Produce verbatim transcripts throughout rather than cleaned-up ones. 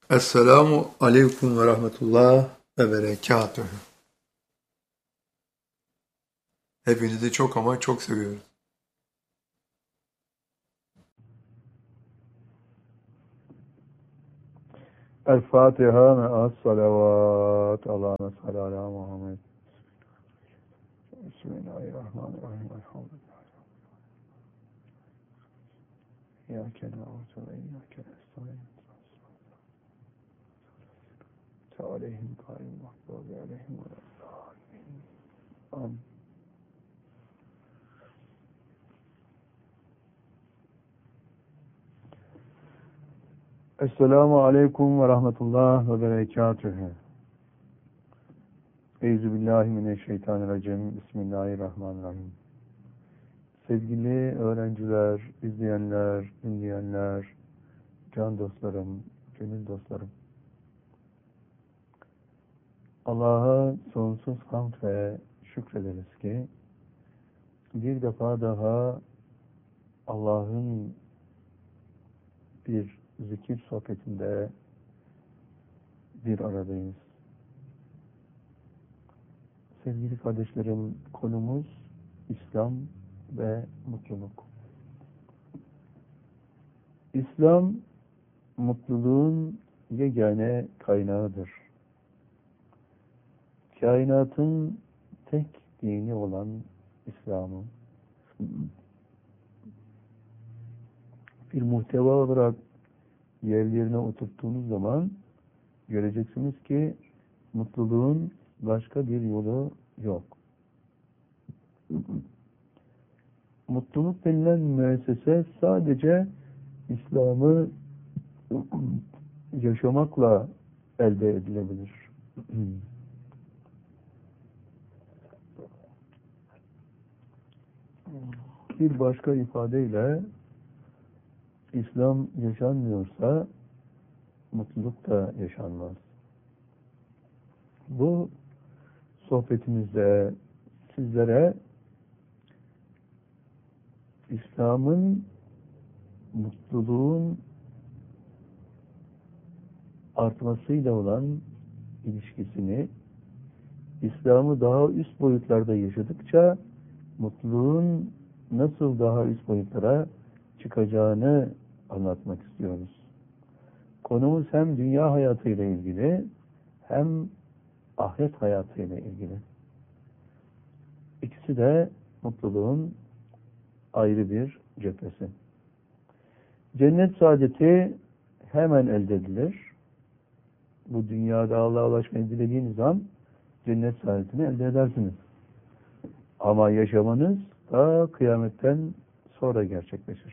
Esselamu aleyküm ve rahmetullah ve berekatühü. Hepinizi çok ama çok seviyoruz. El-Fatiha me'as salavat. Allah'ına salli ala Muhammed. Bismillahirrahmanirrahim. Elhamdülillah. İyyâke na'budu ve iyyâke nestaîn. Aleyhim gâyril mağdûbi aleyhim ve lâddâllîn. Amin. Esselamu aleyküm ve rahmetullah ve berekatühü. Euzubillahimineşşeytanirracim. Bismillahirrahmanirrahim. Sevgili öğrenciler, izleyenler, dinleyenler, can dostlarım, gönül dostlarım. Allah'a sonsuz hamd ve şükrederiz ki bir defa daha Allah'ın bir zikir sohbetinde bir aradayız. Sevgili kardeşlerim, konumuz İslam ve mutluluk. İslam, mutluluğun yegane kaynağıdır. Kainatın tek dini olan İslam'ı bir muhteva olarak yerlerine oturttuğunuz zaman göreceksiniz ki mutluluğun başka bir yolu yok. Mutluluk denilen müessese sadece İslam'ı yaşamakla elde edilebilir. Bir başka ifadeyle İslam yaşanmıyorsa mutluluk da yaşanmaz. Bu sohbetimizde sizlere İslam'ın mutluluğun artmasıyla olan ilişkisini, İslam'ı daha üst boyutlarda yaşadıkça mutluluğun nasıl daha üst boyutlara çıkacağını anlatmak istiyoruz. Konumuz hem dünya hayatıyla ilgili hem ahiret hayatıyla ilgili. İkisi de mutluluğun ayrı bir cephesi. Cennet saadeti hemen elde edilir. Bu dünyada Allah'a ulaşmayı dilediğiniz an cennet saadetini elde edersiniz. Ama yaşamanız ta kıyametten sonra gerçekleşir.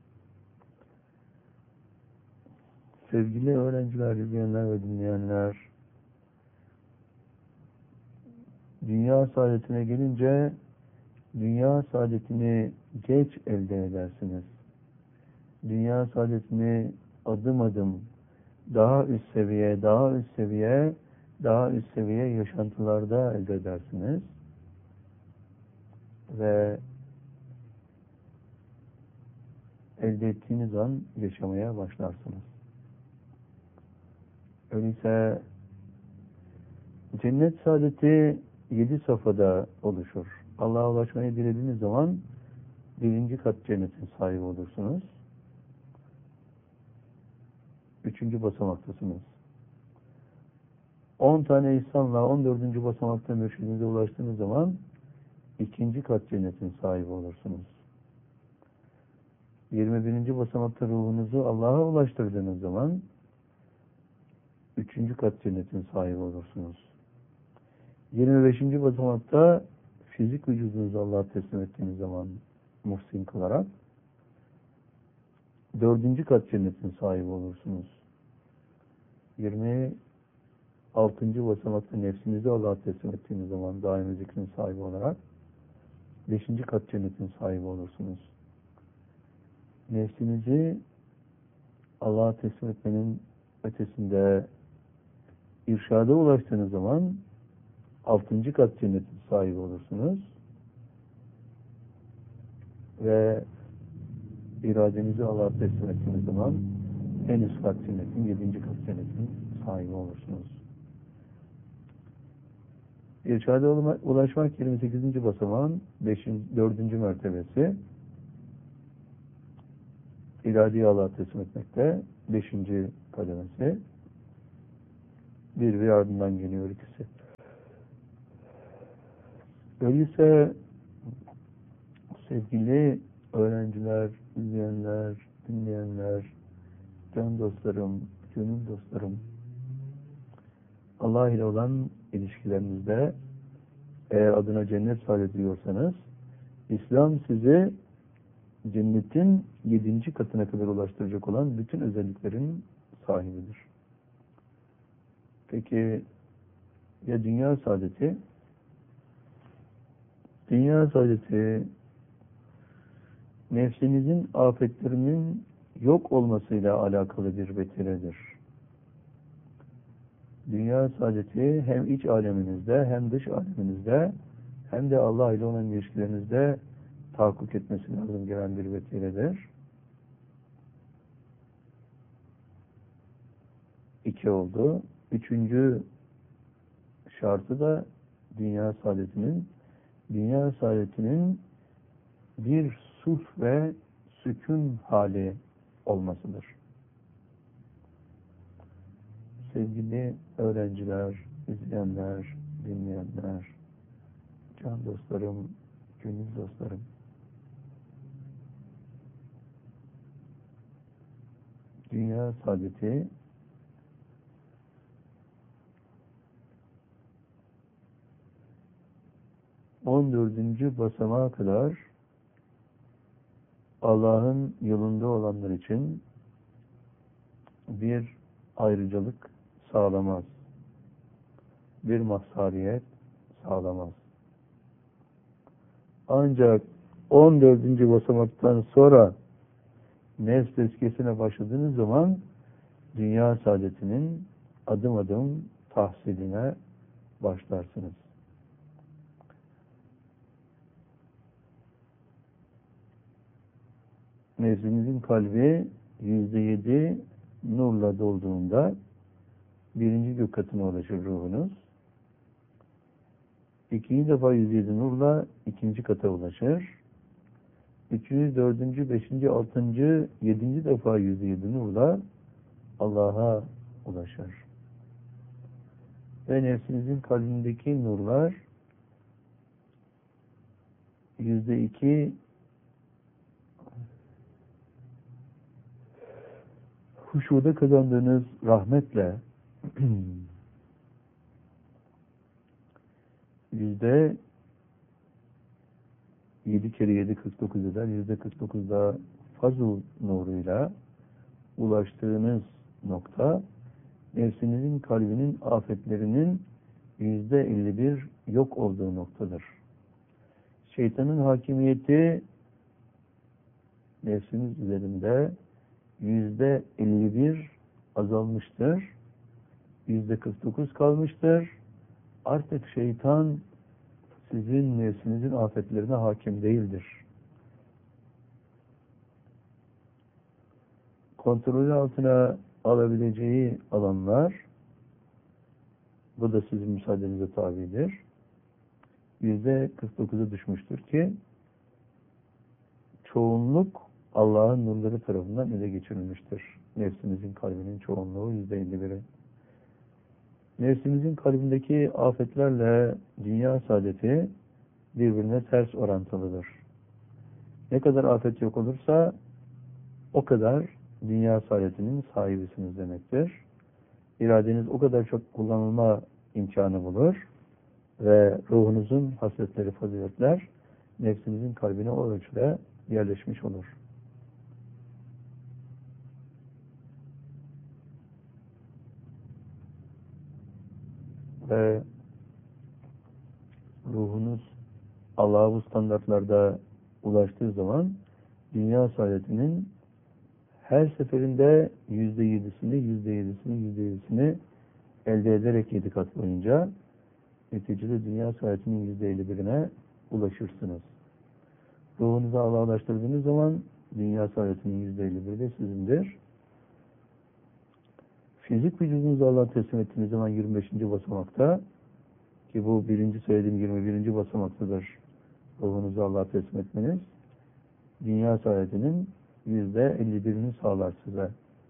Sevgili öğrenciler, izleyenler ve dinleyenler, dünya saadetine gelince dünya saadetini geç elde edersiniz. Dünya saadetini adım adım daha üst seviye, daha üst seviye, daha üst seviye yaşantılarda elde edersiniz. Ve elde ettiğiniz an yaşamaya başlarsınız. Öyleyse cennet saadeti yedi safhada oluşur. Allah'a ulaşmayı dilediğiniz zaman birinci kat cennetin sahibi olursunuz. Üçüncü basamaktasınız. On tane ihsanla on dördüncü basamakta mürşidinize ulaştığınız zaman ikinci kat cennetin sahibi olursunuz. Yirmi birinci basamakta ruhunuzu Allah'a ulaştırdığınız zaman üçüncü kat cennetin sahibi olursunuz. Yirmi beşinci basamakta fizik vücudunuzu Allah'a teslim ettiğiniz zaman muhsin kılarak dördüncü kat cennetin sahibi olursunuz. Yirmi altıncı basamakta nefsinizi Allah'a teslim ettiğiniz zaman daimi zikrin sahibi olarak beşinci kat cennetin sahibi olursunuz. Nefsinizi Allah'a teslim etmenin ötesinde irşada ulaştığınız zaman altıncı kat cennetin sahibi olursunuz. Ve iradenizi Allah'a teslim ettiğiniz zaman en üst kat cennetin, yedinci kat cennetin sahibi olursunuz. İrşade ulaşmak yirmi sekizinci basamağın dördüncü mertebesi. İradi Allah'a teslim etmekte beşinci kademesi. Bir bir ardından geliyor ikisi. Öyleyse sevgili öğrenciler, izleyenler, dinleyenler, can dostlarım, gönül dostlarım, Allah ile olan ilişkilerinizde eğer adına cennet saadeti diyorsanız, İslam sizi cennetin yedinci katına kadar ulaştıracak olan bütün özelliklerin sahibidir. Peki ya dünya saadeti? Dünya saadeti nefsinizin afetlerinin yok olmasıyla alakalı bir vetiredir. Dünya saadeti hem iç aleminizde hem dış aleminizde hem de Allah ile olan ilişkilerinizde tahakkuk etmesi lazım gelen bir vetiredir. İki oldu. Üçüncü şartı da dünya saadetinin dünya saadetinin bir sulh ve sükun hali olmasıdır. Sevgili öğrenciler, izleyenler, dinleyenler, can dostlarım, gönül dostlarım, dünya saadeti on dördüncü basamağa kadar Allah'ın yolunda olanlar için bir ayrıcalık sağlamaz. Bir mazhariyet sağlamaz. Ancak on dördüncü basamaktan sonra nefs tezkiyesine başladığınız zaman dünya saadetinin adım adım tahsiline başlarsınız. Nefsinizin kalbi yüzde yedi nurla dolduğunda birinci gök katına ulaşır ruhunuz. İkinci defa yüzde yedi nurla ikinci kata ulaşır. Üçüncü, dördüncü, beşinci, altıncı, yedinci defa yüzde yedi nurla Allah'a ulaşır. Ve nefsinizin kalbindeki nurlar yüzde iki huşuda kazandığınız rahmetle yüzde yedi kere yedi kırk dokuz eder. Yüzde kırk dokuzda fazl nuruyla ulaştığınız nokta nefsinizin kalbinin afetlerinin yüzde elli bir yok olduğu noktadır. Şeytanın hakimiyeti nefsiniz üzerinde yüzde elli bir azalmıştır. Yüzde kırk dokuz kalmıştır. Artık şeytan sizin nefsinizin afetlerine hakim değildir. Kontrolü altına alabileceği alanlar, bu da sizin müsaadenize tabidir, yüzde kırk dokuza düşmüştür ki çoğunluk Allah'ın nurları tarafından ele geçirilmiştir. Nefsimizin kalbinin çoğunluğu yüzde elli biri. Nefsimizin kalbindeki afetlerle dünya saadeti birbirine ters orantılıdır. Ne kadar afet yok olursa o kadar dünya saadetinin sahibisiniz demektir. İradeniz o kadar çok kullanılma imkanı bulur ve ruhunuzun hasletleri, faziletler nefsinizin kalbine o ölçüde yerleşmiş olur. Ve ruhunuz Allah'a bu standartlarda ulaştığı zaman dünya saadetinin her seferinde yüzde yedisini, yüzde yedisini, yüzde yedisini elde ederek yedi kat boyunca neticede dünya saadetinin yüzde elli birine ulaşırsınız. Ruhunuzu Allah'a ulaştırdığınız zaman dünya saadetinin yüzde elli biri de sizindir. Fizik vücudunuzu Allah'a teslim ettiğiniz zaman yirmi beşinci basamakta, ki bu birinci söylediğim yirmi birinci basamaktadır ruhunuzu Allah'a teslim etmeniz, dünya saadetinin yüzde elli birini sağlar size.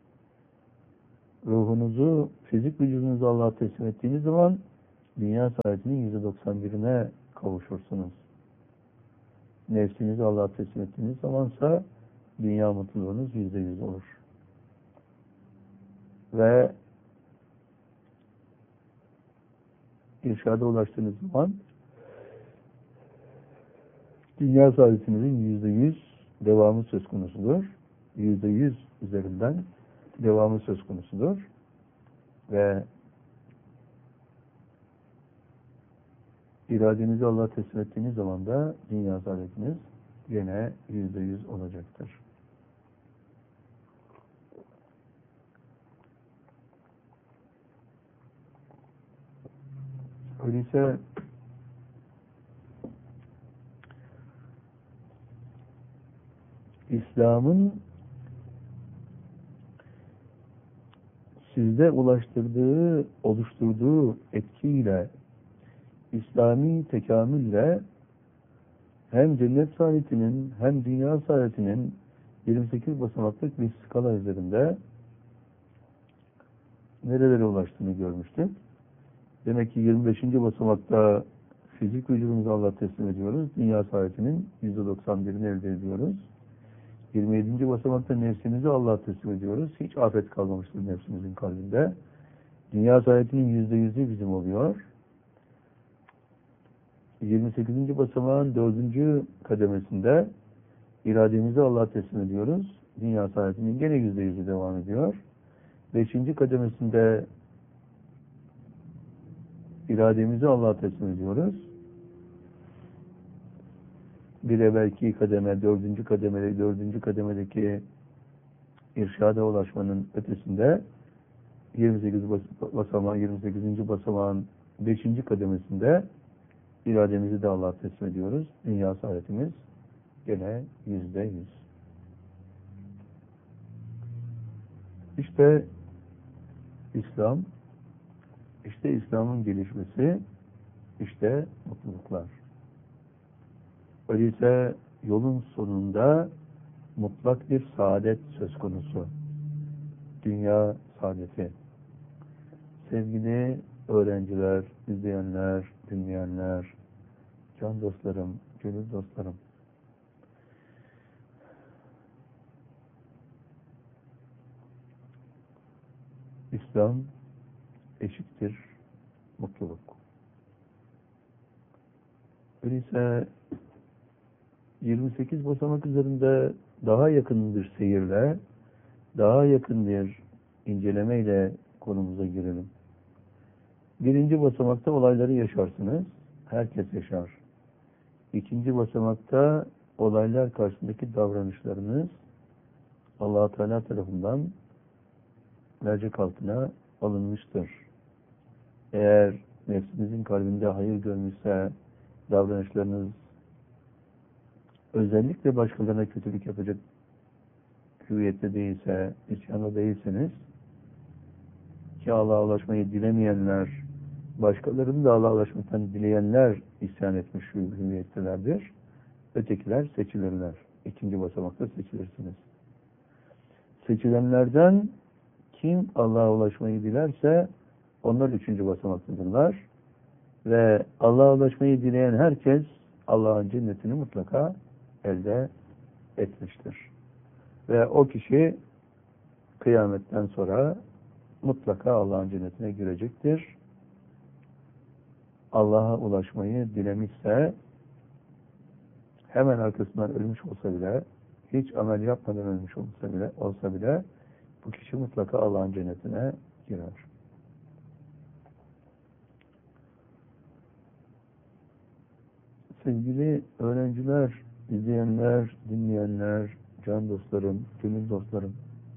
Ruhunuzu, fizik vücudunuzu Allah'a teslim ettiğiniz zaman dünya saadetinin yüzde doksan birine kavuşursunuz. Nefsinizi Allah'a teslim ettiğiniz zamansa dünya mutluluğunuz yüzde yüz olur. Ve irşada ulaştığınız zaman dünya saadetinizin yüzde yüz devamı söz konusudur. Yüzde yüz üzerinden devamı söz konusudur. Ve iradenizi Allah'a teslim ettiğiniz zaman da dünya saadetiniz gene yüzde yüz olacaktır. Öyleyse İslam'ın sizde ulaştırdığı, oluşturduğu etkiyle, İslami tekamülle hem cennet saadetinin hem dünya saadetinin yirmi sekiz basamaklık bir skala üzerinde nerelere ulaştığını görmüştük. Demek ki yirmi beşinci basamakta fizik vücudumuzu Allah'a teslim ediyoruz. Dünya saadetinin yüzde doksan birini elde ediyoruz. yirmi yedinci basamakta nefsimizi Allah'a teslim ediyoruz. Hiç afet kalmamıştır nefsimizin kalbinde. Dünya saadetinin yüzde yüzü bizim oluyor. yirmi sekizinci basamağın dördüncü kademesinde irademizi Allah'a teslim ediyoruz. Dünya saadetinin gene yüzde yüzü devam ediyor. beşinci kademesinde irademizi Allah'a teslim ediyoruz. Bir evvelki kademe, dördüncü kademede, dördüncü kademedeki irşada ulaşmanın ötesinde yirmi sekiz basamağı, yirmi sekizinci basamağın beşinci kademesinde irademizi de Allah'a teslim ediyoruz. Dünya saadetimiz gene yüzde yüz. İşte İslam, işte İslam'ın gelişmesi, işte mutluluklar. Öyleyse yolun sonunda mutlak bir saadet söz konusu. Dünya saadeti. Sevgili öğrenciler, izleyenler, dinleyenler, can dostlarım, gönül dostlarım. İslam eşittir mutluluk. Öyleyse yirmi sekiz basamak üzerinde daha yakın bir seyirle, daha yakın bir incelemeyle konumuza girelim. Birinci basamakta olayları yaşarsınız. Herkes yaşar. İkinci basamakta olaylar karşısındaki davranışlarınız Allah-u Teala tarafından mercek altına alınmıştır. Eğer nefsinizin kalbinde hayır görmüşse, davranışlarınız özellikle başkalarına kötülük yapacak hüviyette değilse, isyanda değilseniz, ki Allah'a ulaşmayı dilemeyenler, başkalarının da Allah'a ulaşmaktan dileyenler isyan etmiş hüviyettelerdir. Ötekiler seçilirler. İkinci basamakta seçilirsiniz. Seçilenlerden kim Allah'a ulaşmayı dilerse onlar üçüncü basamaktadırlar. Ve Allah'a ulaşmayı dileyen herkes Allah'ın cennetini mutlaka elde etmiştir. Ve o kişi kıyametten sonra mutlaka Allah'ın cennetine girecektir. Allah'a ulaşmayı dilemişse hemen arkasından ölmüş olsa bile, hiç amel yapmadan ölmüş olsa bile, olsa bile bu kişi mutlaka Allah'ın cennetine girer. Sevgili öğrenciler, izleyenler, dinleyenler, can dostlarım, gönül dostlarım.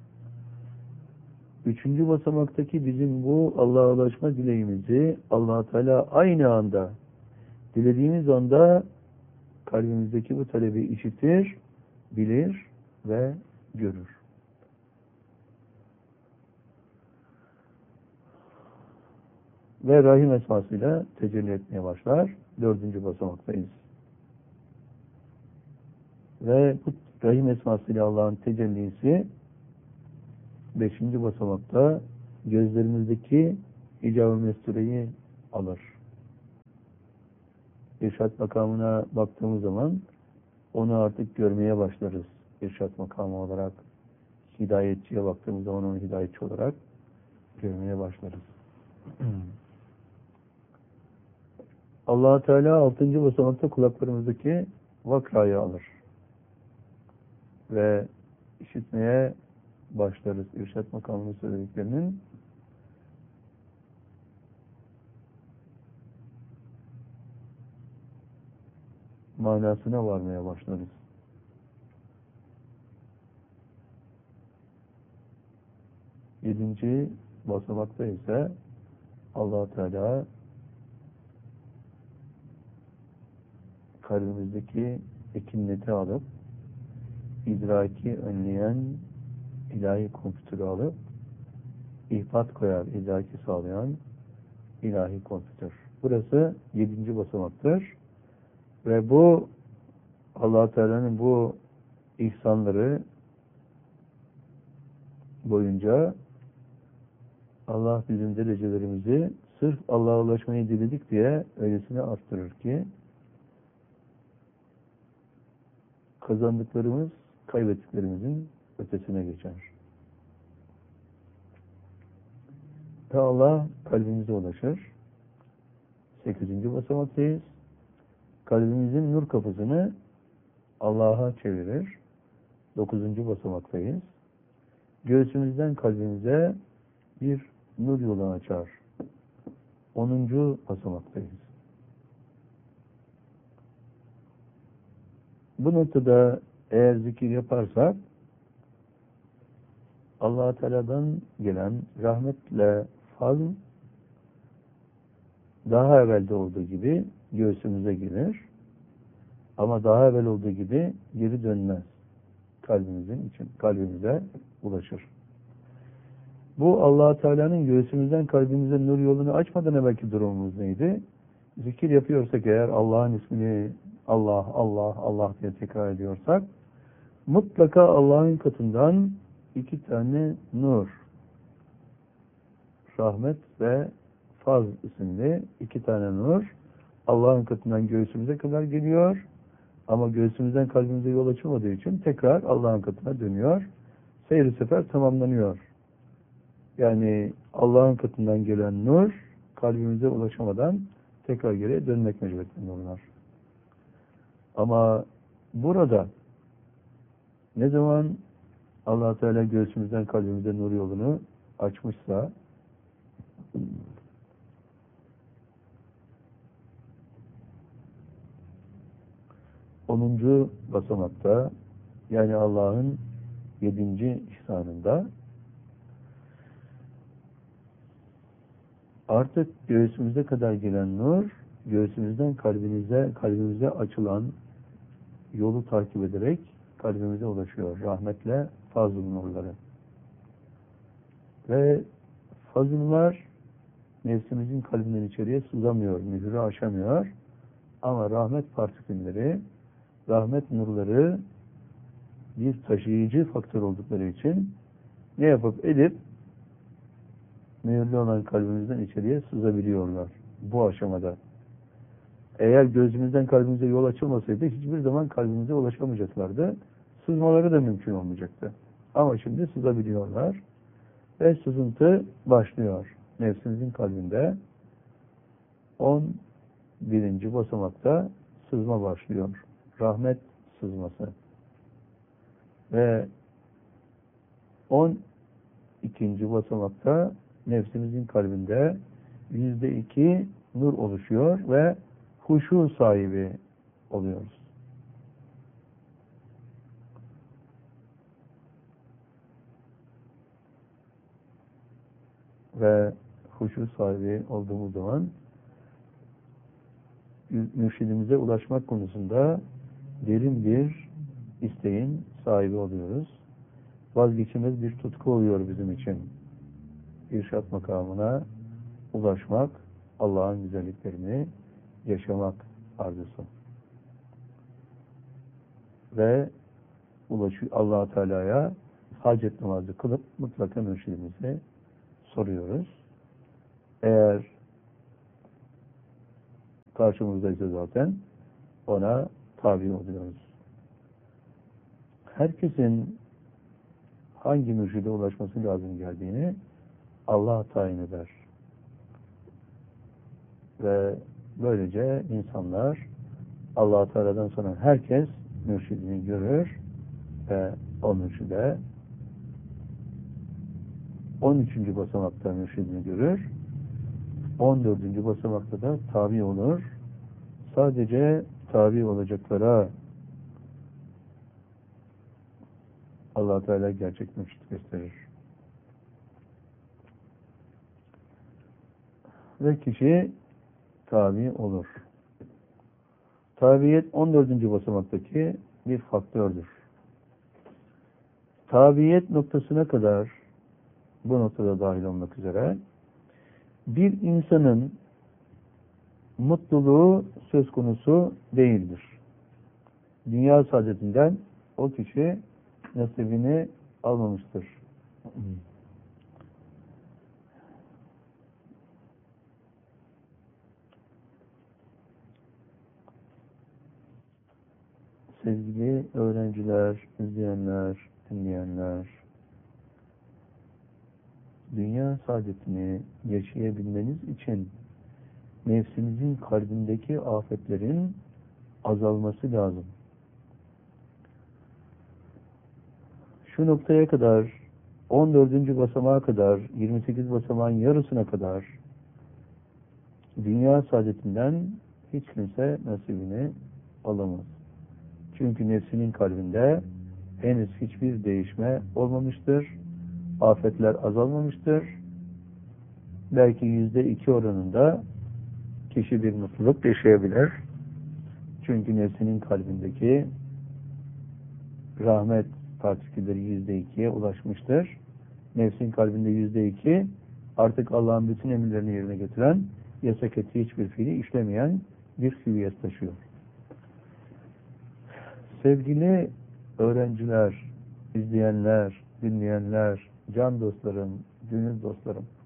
Üçüncü basamaktaki bizim bu Allah'a ulaşma dileğimizi Allah Teala aynı anda, dilediğimiz anda kalbimizdeki bu talebi işitir, bilir ve görür. ve Rahim esmasıyla tecelli etmeye başlar. Dördüncü basamaktayız. Ve bu Rahim esmasıyla Allah'ın tecellisi beşinci basamakta gözlerimizdeki icab-ı mestureyi alır. İrşad makamına baktığımız zaman onu artık görmeye başlarız. İrşad makamı olarak, hidayetçiye baktığımız zaman onu hidayetçi olarak görmeye başlarız. Allah Teala altıncı basamakta kulaklarımızdaki vakrayı alır. Ve işitmeye başlarız. İrşad makamının söylediklerinin manasına varmaya başlarız. Yedinci basamakta ise Allah Teala kalbimizdeki ekinleti alıp idraki önleyen ilahi kompütürü alıp ihbat koyar, idraki sağlayan ilahi kompütür. Burası yedinci basamaktır. Ve bu Allah Teala'nın bu ihsanları boyunca Allah bizim derecelerimizi sırf Allah'a ulaşmayı diledik diye öylesine arttırır ki kazandıklarımız kaybettiklerimizin ötesine geçer. Ve Allah kalbimize ulaşır. Sekizinci basamaktayız. Kalbimizin nur kapısını Allah'a çevirir. Dokuzuncu basamaktayız. Göğsümüzden kalbimize bir nur yolu açar. Onuncu basamaktayız. Bu noktada eğer zikir yaparsak Allah Teala'dan gelen rahmetle fazl daha evvelde olduğu gibi göğsümüze gelir. Ama daha evvel olduğu gibi geri dönmez. Kalbimizin için, kalbimize ulaşır. Bu Allah Teala'nın göğsümüzden kalbimize nur yolunu açmadan evvelki durumumuz neydi? Zikir yapıyorsak eğer Allah'ın ismini Allah, Allah, Allah diye tekrar ediyorsak mutlaka Allah'ın katından iki tane nur, rahmet ve faz isimli iki tane nur Allah'ın katından göğsümüze kadar geliyor. Ama göğsümüzden kalbimize yol açılmadığı için tekrar Allah'ın katına dönüyor. Seyir-i sefer tamamlanıyor. Yani Allah'ın katından gelen nur kalbimize ulaşamadan tekrar geriye dönmek mecburiyetinde nurlar. Ama burada ne zaman Allah Teala göğsümüzden kalbimize nur yolunu açmışsa onuncu basamakta yani Allah'ın yedinci ihsanında artık göğsümüze kadar gelen nur göğsümüzden kalbimize kalbimize açılan yolu takip ederek kalbimize ulaşıyor. Rahmetle fazl nurları. Ve fazıllar nefsimizin kalbinden içeriye sızamıyor, mührü aşamıyor. Ama rahmet partikülleri, rahmet nurları bir taşıyıcı faktör oldukları için ne yapıp edip mühürlü olan kalbimizden içeriye sızabiliyorlar bu aşamada. Eğer gözümüzden kalbimize yol açılmasaydı hiçbir zaman kalbimize ulaşamayacaklardı. Sızmaları da mümkün olmayacaktı. Ama şimdi sızabiliyorlar ve sızıntı başlıyor. Nefsimizin kalbinde on birinci basamakta sızma başlıyor. Rahmet sızması. Ve on ikinci basamakta nefsimizin kalbinde yüzde iki nur oluşuyor ve huşu sahibi oluyoruz. Ve huşu sahibi olduğumuz zaman mürşidimize ulaşmak konusunda derin bir isteğin sahibi oluyoruz. Vazgeçilmez bir tutku oluyor bizim için. İrşad makamına ulaşmak Allah'ın güzelliklerini yaşamak arzusu. Ve ulaşıyor Allah Teala'ya hacet namazı kılıp mutlaka mürşidimize soruyoruz. Eğer karşımızdaysa zaten ona tabi oluyoruz. Herkesin hangi mürşide ulaşması lazım geldiğini Allah tayin eder. Ve böylece insanlar Allah Teala'dan sonra herkes mürşidini görür ve o mürşide on üçüncü basamakta mürşidini görür. on dördüncü basamakta da tabi olur. Sadece tabi olacaklara Allah Teala gerçek mürşid gösterir. Ve kişi tabi olur. Tabiyet on dördüncü basamaktaki bir faktördür. Tabiyet noktasına kadar bu noktada dahil olmak üzere bir insanın mutluluğu söz konusu değildir. Dünya saadetinden o kişi nasibini almamıştır. Sevgili öğrenciler, izleyenler, dinleyenler, dünya saadetini yaşayabilmeniz için nefsinizin kalbindeki afetlerin azalması lazım. Şu noktaya kadar, on dördüncü basamağa kadar, yirmi sekiz basamağın yarısına kadar dünya saadetinden hiç kimse nasibini alamaz. Çünkü nefsinin kalbinde henüz hiçbir değişme olmamıştır. Afetler azalmamıştır. Belki yüzde iki oranında kişi bir mutluluk yaşayabilir. Çünkü nefsinin kalbindeki rahmet partikülleri yüzde ikiye ulaşmıştır. Nefsin kalbinde yüzde iki artık Allah'ın bütün emirlerini yerine getiren, yasak ettiği hiçbir fiili işlemeyen bir hüviyet taşıyor. Sevgili öğrenciler, izleyenler, dinleyenler, can dostlarım, gönül dostlarım,